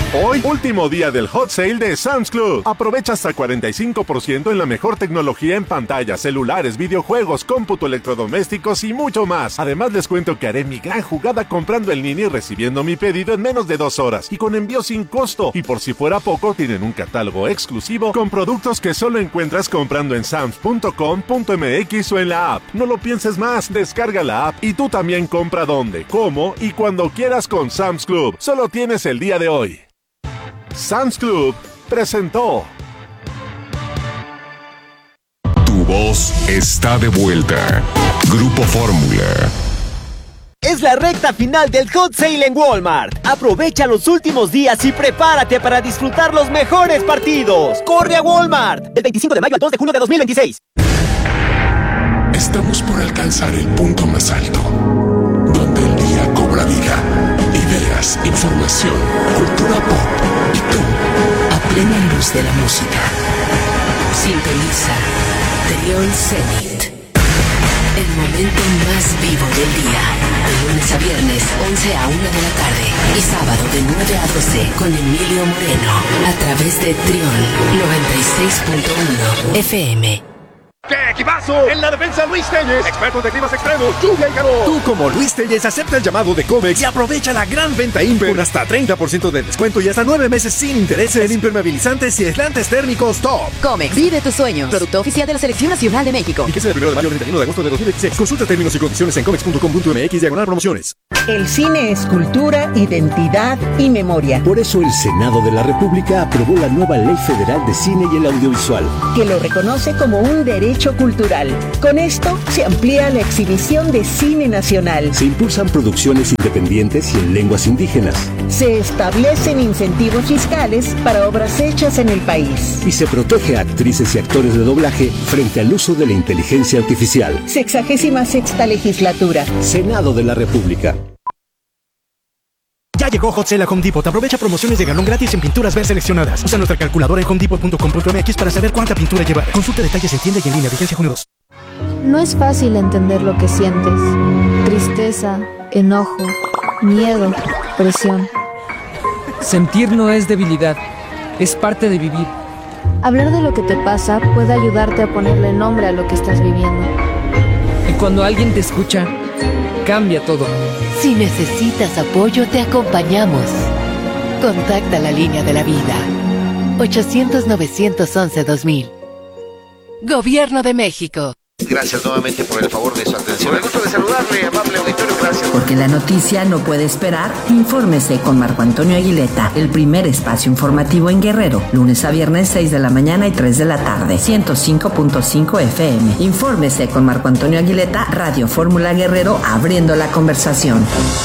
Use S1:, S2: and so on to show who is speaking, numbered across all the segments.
S1: Hoy, último día del hot sale de Sam's Club. Aprovecha hasta 45% en la mejor tecnología en pantallas, celulares, videojuegos, cómputo, electrodomésticos y mucho más. Además, les cuento que haré mi gran jugada comprando en línea y recibiendo mi pedido en menos de 2 horas y con envío sin costo. Y por si fuera poco, tienen un catálogo exclusivo con productos que solo encuentras comprando en sams.com.mx o en la app. No lo pienses más, descarga la app y tú también compra donde, cómo y cuando quieras con Sam's Club. Solo tienes el día de hoy. Sam's Club presentó.
S2: Tu voz está de vuelta. Grupo Fórmula.
S3: Es la recta final del Hot Sale en Walmart. Aprovecha los últimos días y prepárate para disfrutar los mejores partidos. ¡Corre a Walmart! Del 25 de mayo al 2 de junio de 2026.
S2: Estamos por alcanzar el punto más alto, donde el día cobra vida. Ideas, información, cultura pop y tú, a plena luz de la música.
S4: Sintoniza Trión Zenit. El momento más vivo del día. De lunes a viernes, 11 a 1 de la tarde. Y sábado de 9 a 12 con Emilio Moreno. A través de Trión 96.1 FM.
S5: ¡Qué equipazo! En la defensa, Luis Telles, expertos de climas extremos, lluvia y calor. Tú, como Luis Telles, acepta el llamado de Comex y aprovecha la gran venta Imper con hasta 30% de descuento y hasta 9 meses sin intereses en impermeabilizantes y aislantes térmicos top.
S6: Comex, vive tus sueños. Producto oficial de la Selección Nacional de México.
S5: Y que sea del 1 de mayo al 31 de agosto de 2016. Consulta términos y condiciones en comex.com.mx/promociones.
S7: El cine es cultura, identidad y memoria.
S8: Por eso el Senado de la República aprobó la nueva Ley Federal de Cine y el Audiovisual,
S7: que lo reconoce como un derecho cultural. Con esto se amplía la exhibición de cine nacional.
S8: Se impulsan producciones independientes y en lenguas indígenas.
S7: Se establecen incentivos fiscales para obras hechas en el país.
S8: Y se protege a actrices y actores de doblaje frente al uso de la inteligencia artificial.
S7: 66ª legislatura.
S8: Senado de la República.
S9: Ya llegó Hot Sale a Home Depot. Aprovecha promociones de galón gratis en pinturas ver seleccionadas. Usa nuestra calculadora en homedepot.com.mx para saber cuánta pintura llevar. Consulta detalles en tienda y en línea. Vigencia junio 2.
S10: No es fácil entender lo que sientes. Tristeza, enojo, miedo, presión.
S11: Sentir no es debilidad, es parte de vivir.
S10: Hablar de lo que te pasa puede ayudarte a ponerle nombre a lo que estás viviendo.
S11: Y cuando alguien te escucha, cambia todo.
S4: Si necesitas apoyo, te acompañamos. Contacta la línea de la vida. 800-911-2000. Gobierno de México.
S12: Gracias nuevamente por el favor de su atención. Me gusto de saludarle, amable auditorio, gracias.
S13: Porque la noticia no puede esperar, infórmese con Marco Antonio Aguileta, el primer espacio informativo en Guerrero, lunes a viernes 6 de la mañana y 3 de la tarde, 105.5 FM. Infórmese con Marco Antonio Aguileta, Radio Fórmula Guerrero, abriendo la conversación.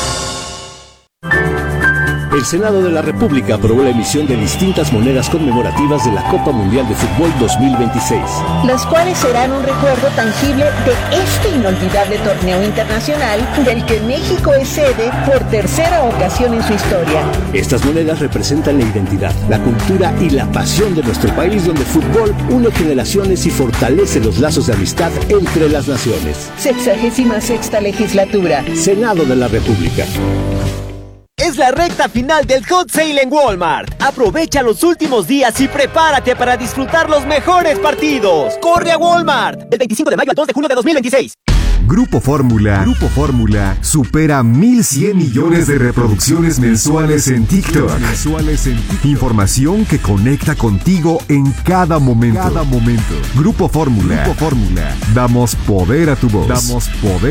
S8: El Senado de la República aprobó la emisión de distintas monedas conmemorativas de la Copa Mundial de Fútbol 2026.
S7: Las cuales serán un recuerdo tangible de este inolvidable torneo internacional del que México es sede por tercera ocasión en su historia.
S8: Estas monedas representan la identidad, la cultura y la pasión de nuestro país, donde el fútbol une generaciones y fortalece los lazos de amistad entre las naciones.
S7: 66ª legislatura.
S8: Senado de la República.
S3: Es la recta final del Hot Sale en Walmart. Aprovecha los últimos días y prepárate para disfrutar los mejores partidos. ¡Corre a Walmart! Del 25 de mayo al 2 de junio de 2026.
S14: Grupo Fórmula supera 1,100 millones de reproducciones mensuales en TikTok. Información que conecta contigo en cada momento. Grupo Fórmula. Damos poder a tu voz.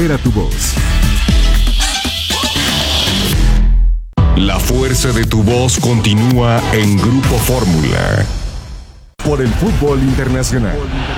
S2: La fuerza de tu voz continúa en Grupo Fórmula.
S14: Por el fútbol internacional.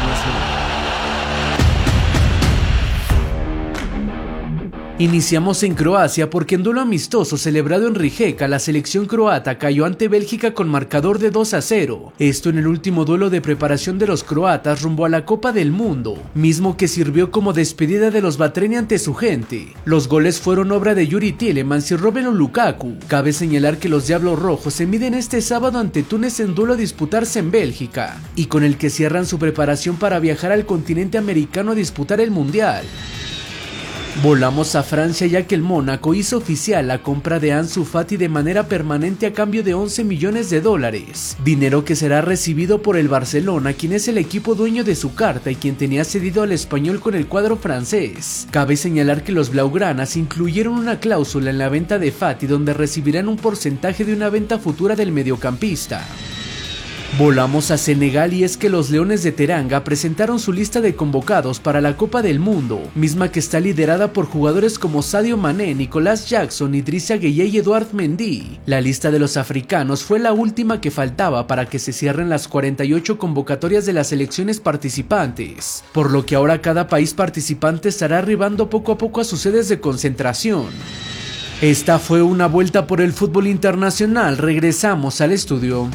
S15: Iniciamos en Croacia porque en duelo amistoso celebrado en Rijeka, la selección croata cayó ante Bélgica con marcador de 2-0. Esto en el último duelo de preparación de los croatas rumbo a la Copa del Mundo, mismo que sirvió como despedida de los Batreni ante su gente. Los goles fueron obra de Yuri Tielemans y Romelu Lukaku. Cabe señalar que los Diablos Rojos se miden este sábado ante Túnez en duelo a disputarse en Bélgica, y con el que cierran su preparación para viajar al continente americano a disputar el Mundial. Volamos a Francia ya que el Mónaco hizo oficial la compra de Ansu Fati de manera permanente a cambio de $11 millones, dinero que será recibido por el Barcelona, quien es el equipo dueño de su carta y quien tenía cedido al español con el cuadro francés. Cabe señalar que los blaugranas incluyeron una cláusula en la venta de Fati donde recibirán un porcentaje de una venta futura del mediocampista. Volamos a Senegal y es que los Leones de Teranga presentaron su lista de convocados para la Copa del Mundo, misma que está liderada por jugadores como Sadio Mané, Nicolás Jackson, Idrissa Gueye y Edouard Mendy. La lista de los africanos fue la última que faltaba para que se cierren las 48 convocatorias de las selecciones participantes, por lo que ahora cada país participante estará arribando poco a poco a sus sedes de concentración. Esta fue una vuelta por el fútbol internacional, regresamos al estudio.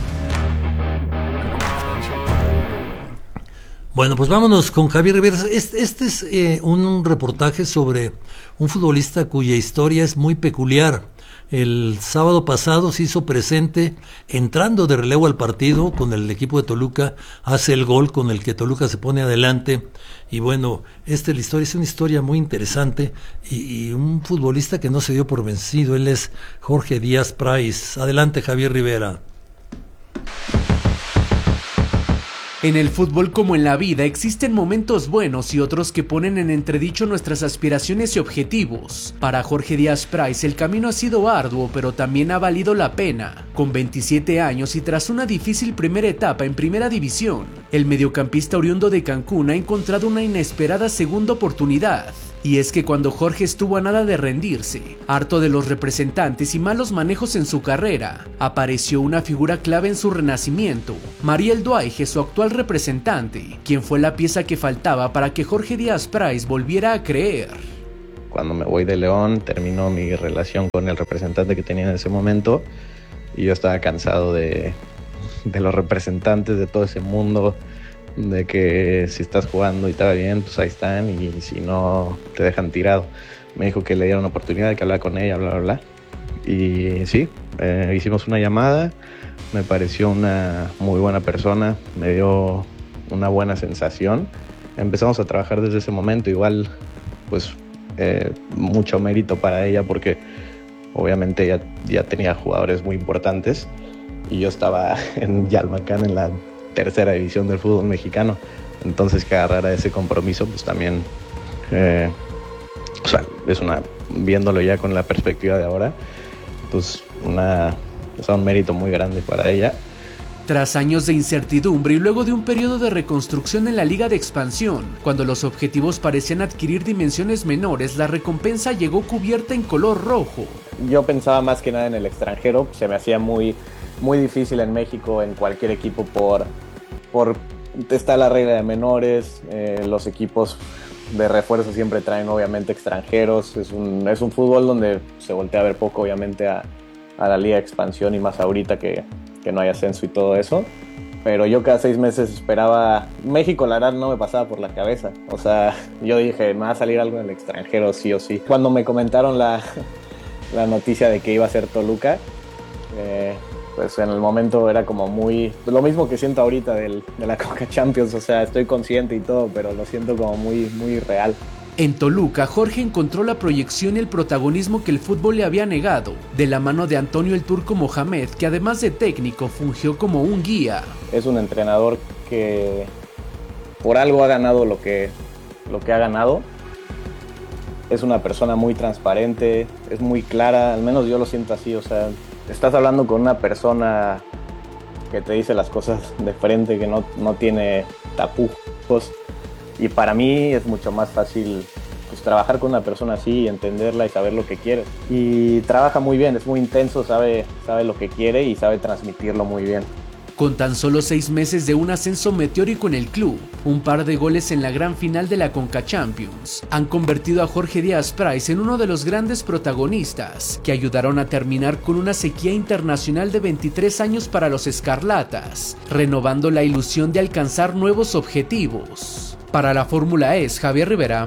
S16: Bueno, pues vámonos con Javier Rivera. Este es un reportaje sobre un futbolista cuya historia es muy peculiar. El sábado pasado se hizo presente entrando de relevo al partido con el equipo de Toluca, hace el gol con el que Toluca se pone adelante. Y bueno, la historia es una historia muy interesante y un futbolista que no se dio por vencido. Él es Jorge Díaz Price. Adelante, Javier Rivera.
S15: En el fútbol como en la vida existen momentos buenos y otros que ponen en entredicho nuestras aspiraciones y objetivos. Para Jorge Díaz Price el camino ha sido arduo, pero también ha valido la pena. Con 27 años y tras una difícil primera etapa en Primera División, el mediocampista oriundo de Cancún ha encontrado una inesperada segunda oportunidad. Y es que cuando Jorge estuvo a nada de rendirse, harto de los representantes y malos manejos en su carrera, apareció una figura clave en su renacimiento, Mariel Duaige, su actual representante, quien fue la pieza que faltaba para que Jorge Díaz Price volviera a creer.
S17: Cuando me voy de León, terminó mi relación con el representante que tenía en ese momento y yo estaba cansado de los representantes, de todo ese mundo, de que si estás jugando y estaba bien, pues ahí están, y si no, te dejan tirado. Me dijo que le diera una oportunidad, que hablara con ella, bla, bla, bla. Y sí, hicimos una llamada, me pareció una muy buena persona, me dio una buena sensación. Empezamos a trabajar desde ese momento, igual, pues, mucho mérito para ella, porque obviamente ya tenía jugadores muy importantes, y yo estaba en Yalmacán, en la tercera división del fútbol mexicano. Entonces que agarrara ese compromiso, pues también viéndolo ya con la perspectiva de ahora, pues un mérito muy grande para ella.
S15: Tras años de incertidumbre y luego de un periodo de reconstrucción en la Liga de Expansión, cuando los objetivos parecían adquirir dimensiones menores, la recompensa llegó cubierta en color rojo.
S17: Yo pensaba más que nada en el extranjero, se me hacía muy difícil en México, en cualquier equipo, por está la regla de menores, los equipos de refuerzo siempre traen obviamente extranjeros, es un fútbol donde se voltea a ver poco obviamente a la Liga de Expansión, y más ahorita que no hay ascenso y todo eso, pero yo cada 6 meses esperaba. México, la verdad, no me pasaba por la cabeza, o sea, yo dije, me va a salir algo en el extranjero sí o sí. Cuando me comentaron la noticia de que iba a ser Toluca, pues en el momento era como muy, lo mismo que siento ahorita de la Conca Champions, o sea, estoy consciente y todo, pero lo siento como muy, muy real.
S15: En Toluca, Jorge encontró la proyección y el protagonismo que el fútbol le había negado, de la mano de Antonio el Turco Mohamed, que además de técnico fungió como un guía.
S17: Es un entrenador que por algo ha ganado lo que ha ganado. Es una persona muy transparente, es muy clara, al menos yo lo siento así, o sea, estás hablando con una persona que te dice las cosas de frente, que no tiene tapujos, y para mí es mucho más fácil, pues, trabajar con una persona así y entenderla y saber lo que quiere. Y trabaja muy bien, es muy intenso, sabe lo que quiere y sabe transmitirlo muy bien.
S15: Con tan solo 6 meses de un ascenso meteórico en el club, un par de goles en la gran final de la Conca Champions, han convertido a Jorge Díaz Price en uno de los grandes protagonistas que ayudaron a terminar con una sequía internacional de 23 años para los escarlatas, renovando la ilusión de alcanzar nuevos objetivos. Para la Fórmula E, Javier Rivera.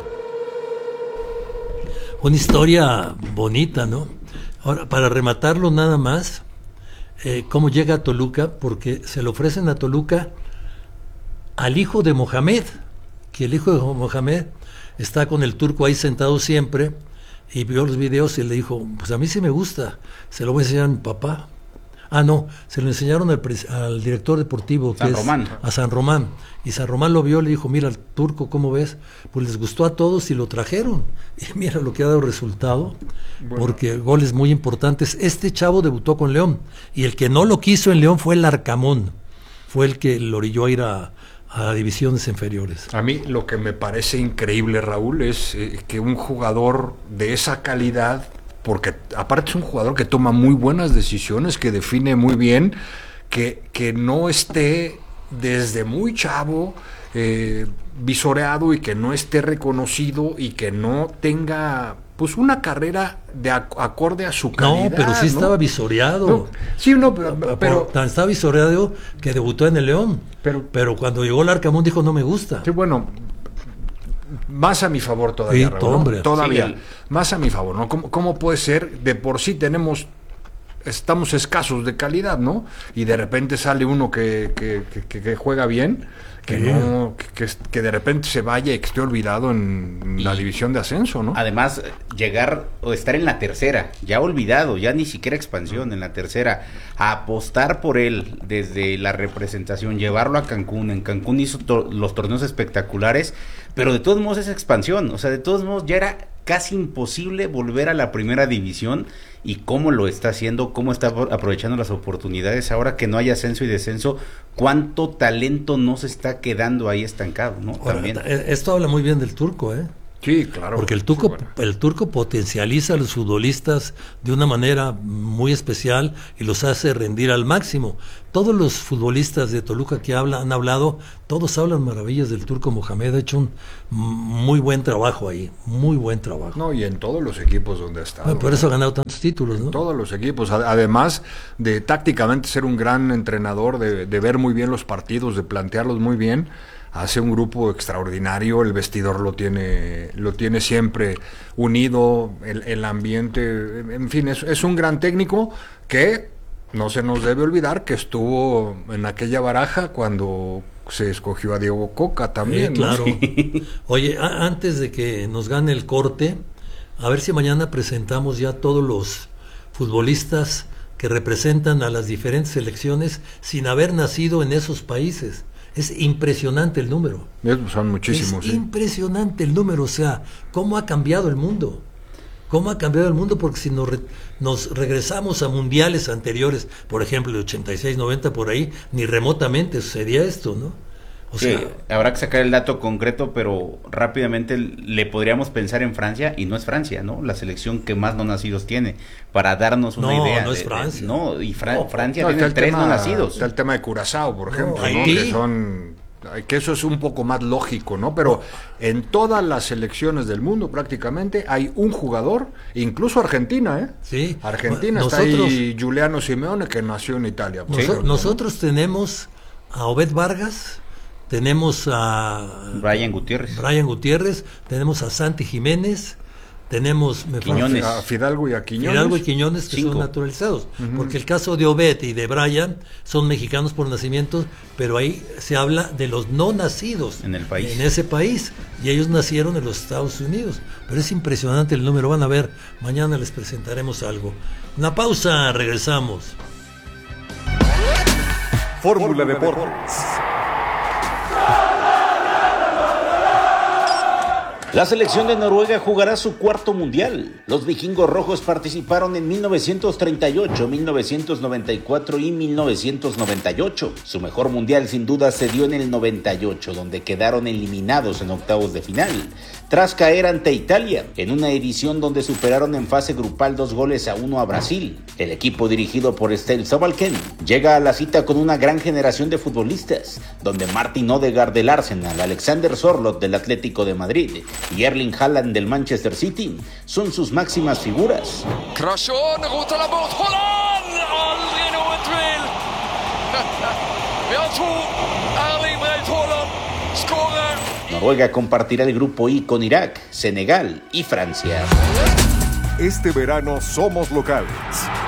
S16: Una historia bonita, ¿no? Ahora, para rematarlo nada más, cómo llega a Toluca, porque se le ofrecen a Toluca al hijo de Mohamed, que el hijo de Mohamed está con el turco ahí sentado siempre y vio los videos y le dijo, pues a mí sí me gusta, se lo voy a enseñar a mi papá. Ah, no, se lo enseñaron al director deportivo, a San Román, y San Román lo vio, le dijo, mira, el turco, ¿cómo ves? Pues les gustó a todos y lo trajeron, y mira lo que ha dado resultado, porque goles muy importantes. Este chavo debutó con León, y el que no lo quiso en León fue el Arcamón, fue el que lo orilló a ir a divisiones inferiores.
S18: A mí lo que me parece increíble, Raúl, es que un jugador de esa calidad, porque aparte es un jugador que toma muy buenas decisiones, que define muy bien, que no esté desde muy chavo visoreado y que no esté reconocido y que no tenga pues una carrera de acorde a su calidad.
S16: No, pero sí estaba visoreado.
S18: No, sí, no, pero
S16: estaba visoreado que debutó en el León. Pero cuando llegó el Arcamón dijo, no me gusta.
S18: Sí, bueno, más a mi favor todavía,
S16: sí,
S18: Raúl,
S16: hombre.
S18: ¿no? Todavía,
S16: sí,
S18: más a mi favor, ¿no? ¿Cómo puede ser? De por sí estamos escasos de calidad, ¿no? Y de repente sale uno que juega bien, que de repente se vaya y que esté olvidado en la división de ascenso, ¿no?
S19: Además, llegar o estar en la tercera, ya olvidado, ya ni siquiera expansión, en la tercera, a apostar por él desde la representación, llevarlo a Cancún. En Cancún hizo los torneos espectaculares, pero de todos modos es expansión, o sea, de todos modos ya era casi imposible volver a la primera división, y cómo lo está haciendo, cómo está aprovechando las oportunidades, ahora que no hay ascenso y descenso, cuánto talento no se está quedando ahí estancado, ¿no?
S16: Ahora, también. Esto habla muy bien del turco, ¿eh?
S18: Sí, claro.
S16: Porque el turco potencializa a los futbolistas de una manera muy especial y los hace rendir al máximo. Todos los futbolistas de Toluca que han hablado, todos hablan maravillas del turco Mohamed. Ha hecho un muy buen trabajo ahí, muy buen trabajo.
S18: No, y en todos los equipos donde ha estado.
S16: Por eso ha ganado tantos títulos, ¿no?
S18: En todos los equipos, además de tácticamente ser un gran entrenador, de ver muy bien los partidos, de plantearlos muy bien. Hace un grupo extraordinario, el vestidor lo tiene siempre unido, el ambiente, en fin, es un gran técnico que no se nos debe olvidar que estuvo en aquella baraja cuando se escogió a Diego Coca también.
S16: Claro.
S18: ¿No?
S16: Oye, antes de que nos gane el corte, a ver si mañana presentamos ya todos los futbolistas que representan a las diferentes selecciones sin haber nacido en esos países. Es impresionante el número.
S18: Son muchísimos.
S16: Es impresionante el número, o sea, cómo ha cambiado el mundo. Cómo ha cambiado el mundo, porque si nos regresamos a mundiales anteriores, por ejemplo, de 86, 90, por ahí, ni remotamente sucedía esto, ¿no? O
S19: sí,
S16: sea,
S19: habrá que sacar el dato concreto, pero rápidamente le podríamos pensar en Francia, y no es Francia, ¿no? La selección que más no nacidos tiene, para darnos una idea.
S16: No es Francia.
S19: Francia tiene 3 no nacidos.
S18: Está el tema de Curazao, por ejemplo, ¿no? Que eso es un poco más lógico, ¿no? Pero en todas las selecciones del mundo prácticamente hay un jugador, incluso Argentina, ¿eh?
S16: Sí.
S18: Argentina, está ahí Giuliano Simeone, que nació en Italia.
S16: Nosotros tenemos a Obed Vargas, tenemos a
S19: Brian
S16: Gutiérrez, tenemos a Santi Jiménez, tenemos
S18: a Fidalgo y a
S16: Quiñones, que son naturalizados, porque el caso de Obed y de Brian son mexicanos por nacimiento, pero ahí se habla de los no nacidos
S19: en el país,
S16: en ese país, y ellos nacieron en los Estados Unidos. Pero es impresionante el número. Van a ver, mañana les presentaremos algo. Una pausa, regresamos.
S14: Fórmula Deportes.
S20: La selección de Noruega jugará su cuarto mundial. Los vikingos rojos participaron en 1938, 1994 y 1998. Su mejor mundial sin duda se dio en el 98, donde quedaron eliminados en octavos de final, tras caer ante Italia, en una edición donde superaron en fase grupal 2-1 a Brasil. El equipo dirigido por Ståle Solbakken llega a la cita con una gran generación de futbolistas, donde Martin Odegaard del Arsenal, Alexander Sørloth del Atlético de Madrid y Erling Haaland del Manchester City son sus máximas figuras. Noruega compartirá el grupo I con Irak, Senegal y Francia.
S14: Este verano somos locales.